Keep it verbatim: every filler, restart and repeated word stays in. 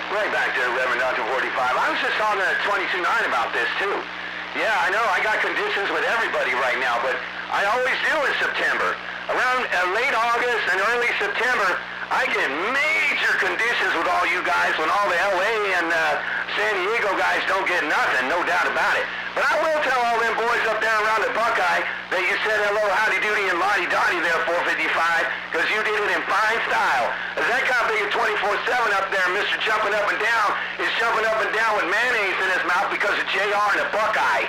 Right back there, Reverend Doctor forty-five. I was just talking to twenty-two nine about this, too. Yeah, I know, I got conditions with everybody right now, but I always do in September. Around uh, late August and early September, I get major conditions with all you guys when all the L A and uh, San Diego guys don't get nothing, no doubt about it. But I will tell all them boys up there around the Buckeye that you said hello, howdy doody, and lottie dotty there, four fifty-five, because you did it in fine style. As that guy being twenty-four seven up there, Mister Jumping Up and Down, is jumping up and down with mayonnaise in his mouth because of J R and the Buckeye.